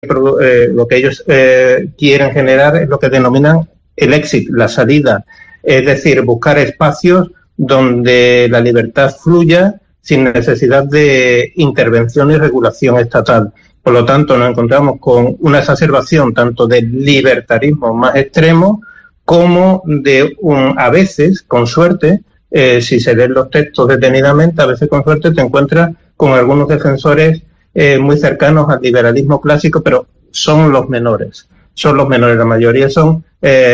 lo que ellos quieren generar es lo que denominan el exit, la salida, es decir, buscar espacios donde la libertad fluya sin necesidad de intervención y regulación estatal. Por lo tanto, nos encontramos con una exacerbación tanto del libertarismo más extremo como de a veces, con suerte, si se leen los textos detenidamente, a veces con suerte te encuentras con algunos defensores muy cercanos al liberalismo clásico, pero son los menores, la mayoría son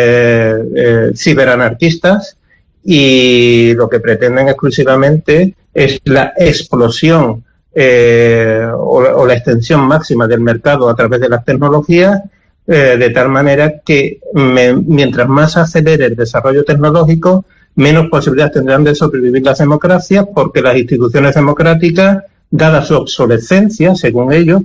ciberanarquistas y lo que pretenden exclusivamente es la explosión o la extensión máxima del mercado a través de las tecnologías, de tal manera que mientras más acelere el desarrollo tecnológico, menos posibilidades tendrán de sobrevivir las democracias, porque las instituciones democráticas, dada su obsolescencia, según ellos,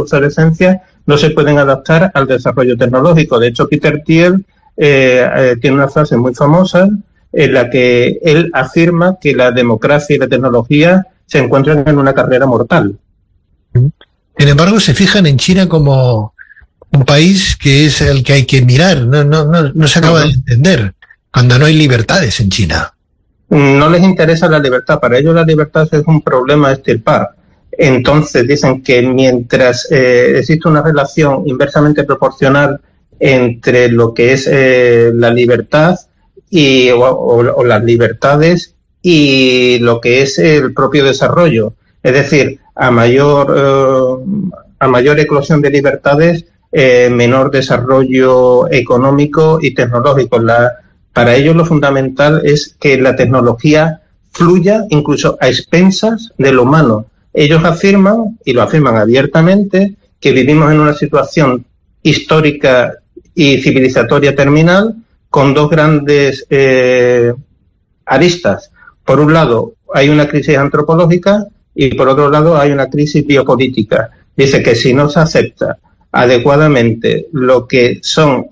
no se pueden adaptar al desarrollo tecnológico. De hecho, Peter Thiel tiene una frase muy famosa en la que él afirma que la democracia y la tecnología se encuentran en una carrera mortal. Sin embargo, se fijan en China como un país que es el que hay que mirar. No se acaba de entender cuando no hay libertades en China. No les interesa la libertad. Para ellos la libertad es un problema a extirpar. Entonces dicen que mientras existe una relación inversamente proporcional entre lo que es la libertad o las libertades y lo que es el propio desarrollo, es decir, a mayor eclosión de libertades, menor desarrollo económico y tecnológico. Para ellos lo fundamental es que la tecnología fluya incluso a expensas de lo humano. Ellos afirman, y lo afirman abiertamente, que vivimos en una situación histórica y civilizatoria terminal con dos grandes aristas. Por un lado, hay una crisis antropológica y por otro lado hay una crisis biopolítica. Dice que si no se acepta adecuadamente lo que son,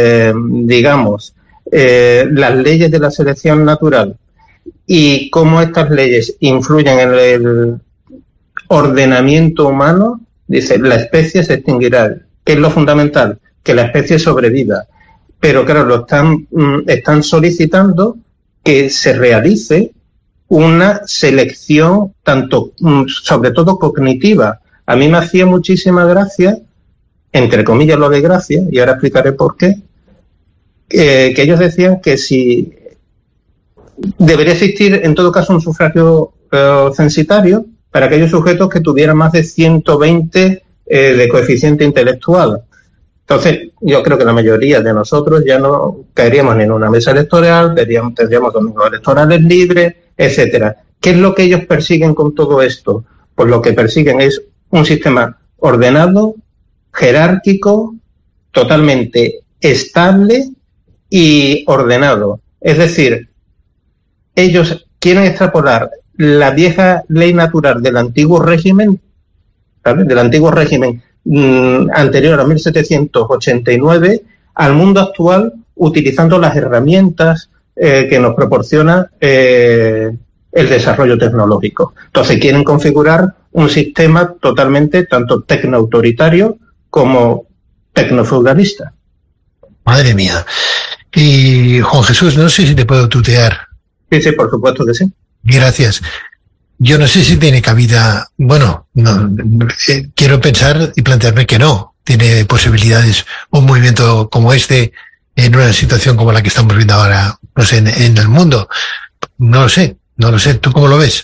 las leyes de la selección natural y cómo estas leyes influyen en el ordenamiento humano, dice, la especie se extinguirá. ¿Qué es lo fundamental? Que la especie sobreviva. Pero claro, están solicitando que se realice una selección tanto, sobre todo cognitiva. A mí me hacía muchísima gracia, entre comillas lo de gracia, y ahora explicaré por qué, que ellos decían que si debería existir en todo caso un sufragio censitario para aquellos sujetos que tuvieran más de 120 de coeficiente intelectual. Entonces, yo creo que la mayoría de nosotros ya no caeríamos ni en una mesa electoral, tendríamos domingos electorales libres, etcétera. ¿Qué es lo que ellos persiguen con todo esto? Pues lo que persiguen es un sistema ordenado, jerárquico, totalmente estable y ordenado. Es decir, ellos quieren extrapolar la vieja ley natural del antiguo régimen, ¿sabes? Del antiguo régimen anterior a 1789 al mundo actual, utilizando las herramientas que nos proporciona el desarrollo tecnológico. Entonces quieren configurar un sistema totalmente tanto tecnoautoritario como tecnofeudalista. Madre mía. Y Juan Jesús, no sé si te puedo tutear. Sí, por supuesto que sí. Gracias. Yo no sé si tiene cabida, quiero pensar y plantearme que no tiene posibilidades un movimiento como este en una situación como la que estamos viendo ahora, no sé, en el mundo. No lo sé. ¿Tú cómo lo ves?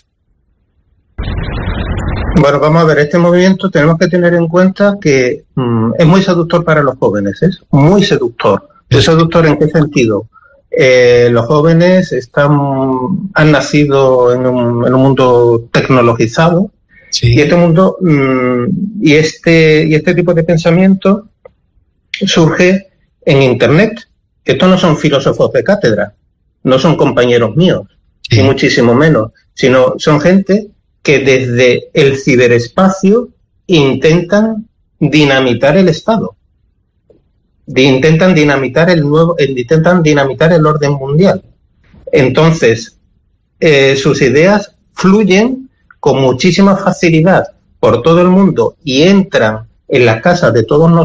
Bueno, vamos a ver, este movimiento tenemos que tener en cuenta que es muy seductor para los jóvenes, es muy seductor. ¿Muy seductor en qué sentido? Los jóvenes han nacido en un mundo tecnologizado, sí. Y este mundo y este tipo de pensamiento surge en Internet. Estos no son filósofos de cátedra, no son compañeros míos, sí. Ni muchísimo menos, sino son gente que desde el ciberespacio intentan dinamitar el Estado. Intentan dinamitar el orden mundial. Entonces, sus ideas fluyen con muchísima facilidad por todo el mundo y entran en las casas de todos nosotros